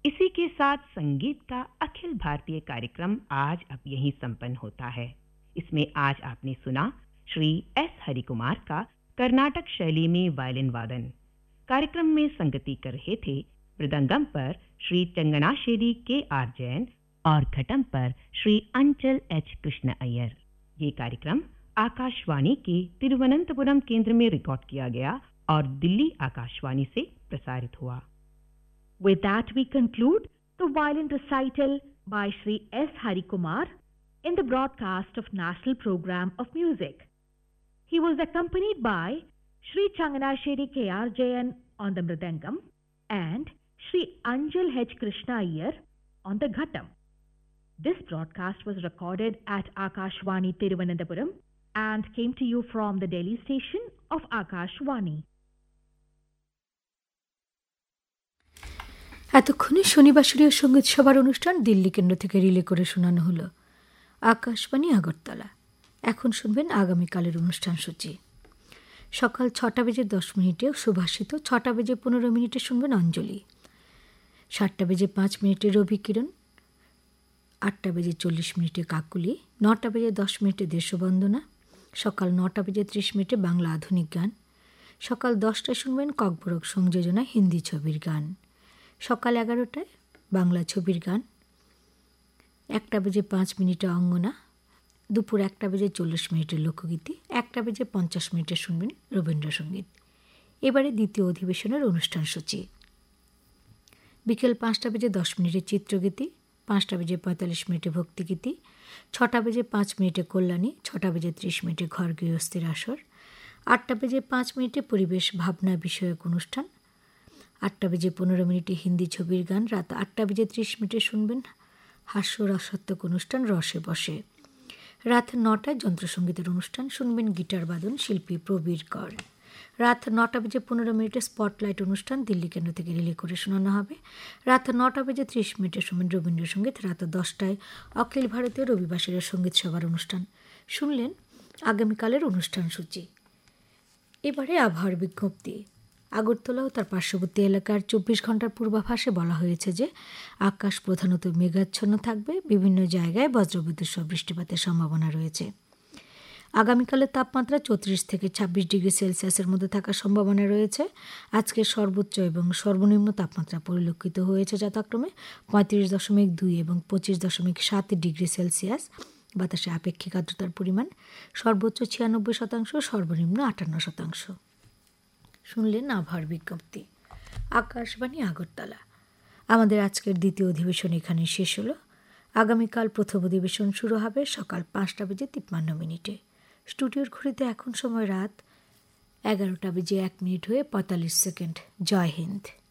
इसी के साथ संगीत का अखिल भारतीय कार्यक्रम आज अब यहीं संपन्न होता है। इसमें आज आपने सुना श्री एस हरिकुमार का कर्नाटक शैली में वायलिन वादन। कार्यक्रम में संगति कर रहे थे मृदंगम पर श्री चंगनाशेरी के आर जैन और घटम पर श्री अंचल एच कृष्ण अय्यर। ये कार्यक्रम आकाशवाणी के तिरुवनंतपुरम केंद्र में रिकॉर्ड किया गया और दिल्ली आकाशवाणी से प्रसारित हुआ। With that, we conclude the violin recital by Shri S. Harikumar in the broadcast of National Program of Music. He was accompanied by Shri Changanasheri K.R. Jayan on the Mridangam and Shri Anjal H. Krishna Iyer on the Ghatam. This broadcast was recorded at Akashvani Tiruvananthapuram and came to you from the Delhi station of Akashvani. এতক্ষণে শনিবাসরীয় সঙ্গীত সভার অনুষ্ঠান দিল্লি কেন্দ্র থেকে relay করে শোনানো হলো আকাশবাণী আগরতলা। এখন শুনবেন আগামীকালের অনুষ্ঠান সূচি। সকাল 6:10 সুভাষিত, 6:15 শুনবেন অঞ্জলি, 7:05 রবি কিরণ, 8:40 কাকুলি, 9:10 দেশবন্দনা, সকাল 9:30 বাংলা আধুনিক গান, সকাল 10টায় শুনবেন ককবরক সংযোজনা হিন্দি ছবির গান, সকাল 11টায় বাংলা ছবির গান, 1:05 অঙ্গনা, দুপুর 1:40 লোকগীতি, 1:50 শুনবেন রবীন্দ্রসঙ্গীত। এবারে দ্বিতীয় অধিবেশনের অনুষ্ঠান সূচি। বিকেল 5:10 চিত্রগীতি, 5:45 ভক্তিগীতি, 6:05 কল্যাণী, 6:30 ঘর গৃহস্থের আসর, 8:05 পরিবেশ ভাবনা বিষয়ক অনুষ্ঠান, 8:15 হিন্দি ছবির গান, রাত 8:30 শুনবেন হাস্য রসাত্মক অনুষ্ঠান রসে বসে। রাত 9টায় যন্ত্রসঙ্গীতের অনুষ্ঠান শুনবেন গিটার বাদন শিল্পী প্রবীর কর। রাত 9:15 স্পটলাইট অনুষ্ঠান দিল্লি কেন্দ্র থেকে রিলে করে শোনানো হবে। রাত 9:30 শুনবেন রবীন্দ্রসঙ্গীত। রাত 10টায় অখিল ভারতীয় রবিবাসরের সঙ্গীত সভার অনুষ্ঠান। শুনলেন আগামীকালের অনুষ্ঠান সূচি। এবারে আবহাওয়ার বিজ্ঞপ্তি। আগরতলা ও তার পার্শ্ববর্তী এলাকার 24 ঘন্টার পূর্বাভাসে বলা হয়েছে যে আকাশ প্রধানত মেঘাচ্ছন্ন থাকবে, বিভিন্ন জায়গায় বজ্রবিদ্যুৎ সহ বৃষ্টিপাতের সম্ভাবনা রয়েছে। আগামীকালের তাপমাত্রা 34 থেকে 26 ডিগ্রি সেলসিয়াসের মধ্যে থাকার সম্ভাবনা রয়েছে। আজকে সর্বোচ্চ এবং সর্বনিম্ন তাপমাত্রা পরিলক্ষিত হয়েছে যথাক্রমে 35.2 এবং 25.7 ডিগ্রি সেলসিয়াস। বাতাসে আপেক্ষিক আর্দ্রতার পরিমাণ সর্বোচ্চ 96%, সর্বনিম্ন 58%। শুনলেন আবহাওয়ার বিজ্ঞপ্তি। আকাশবাণী আগরতলা। আমাদের আজকের দ্বিতীয় অধিবেশন এখানে শেষ হলো। আগামীকাল প্রথম অধিবেশন শুরু হবে সকাল 5:53। স্টুডিওর ঘড়িতে এখন সময় রাত 11:01 হয়ে 45 সেকেন্ড। জয় হিন্দ।